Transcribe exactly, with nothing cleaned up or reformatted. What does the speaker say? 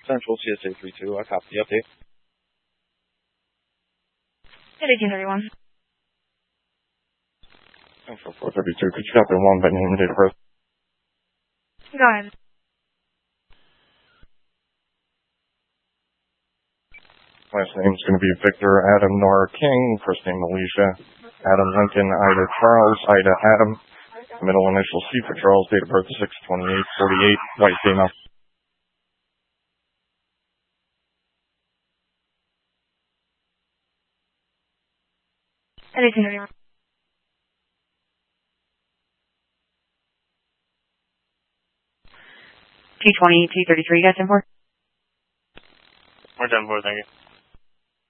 Central C S A three two, I copy the update. eighteen thirty-one. Central four thirty-two, could you copy one by name and date of birth? Go ahead. Last name is going to be Victor Adam Nora King. First name Alicia. Adam Lincoln Ida Charles Ida Adam. Middle initial C for Charles. Date of birth six twenty-eight forty-eight. White female. eighteen thirty-one. T twenty, T thirty-three, got ten four. We're done for, thank you.